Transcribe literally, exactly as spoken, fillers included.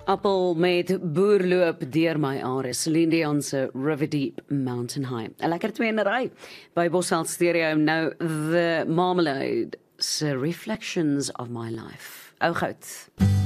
Appel met boerloop deur my are, Celine Dion se River Deep Mountain High. 'n Lekker twee in 'n ry. By Bosveld Stereo nou The Marmalade se Reflections of My Life. Ou goud.